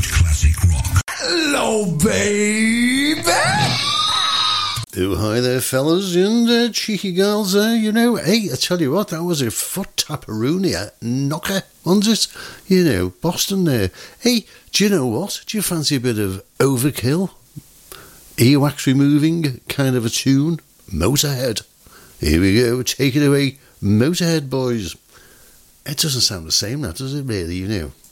Absolute classic rock. Hello, baby! Oh, hi there, fellas and cheeky girls there. Hey, I tell you what, that was a foot tapperoonia knocker, wasn't it? Boston there. Hey, do you know what? Do you fancy a bit of overkill? Earwax removing kind of a tune? Motorhead. Here we go, take it away, Motorhead boys. It doesn't sound the same, that does it really,